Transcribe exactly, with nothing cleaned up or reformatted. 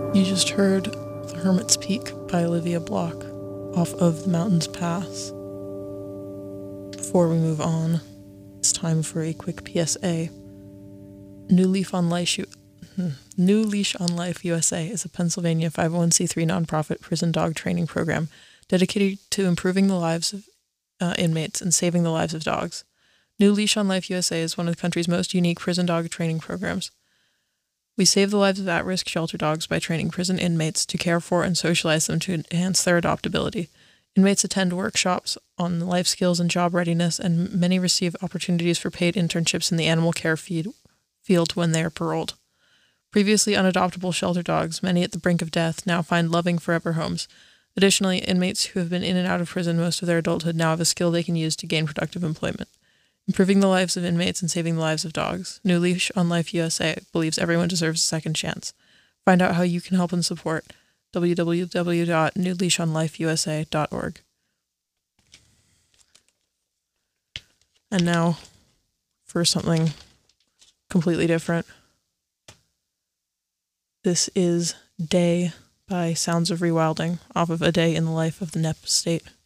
You just heard The Hermit's Peak by Olivia Block off of The Mountains Pass. Before we move on, it's time for a quick P S A. New Leaf on Life, New Leash on Life U S A is a Pennsylvania five oh one c three nonprofit prison dog training program dedicated to improving the lives of uh, inmates and saving the lives of dogs. New Leash on Life U S A is one of the country's most unique prison dog training programs. We save the lives of at-risk shelter dogs by training prison inmates to care for and socialize them to enhance their adoptability. Inmates attend workshops on life skills and job readiness, and many receive opportunities for paid internships in the animal care feed, field when they are paroled. Previously unadoptable shelter dogs, many at the brink of death, now find loving forever homes. Additionally, inmates who have been in and out of prison most of their adulthood now have a skill they can use to gain productive employment. Improving the lives of inmates and saving the lives of dogs. New Leash on Life U S A believes everyone deserves a second chance. Find out how you can help and support. w w w dot new leash on life u s a dot org. And now for something completely different. This is Day by Sounds of Rewilding off of A Day in the Life of the Nep Estate.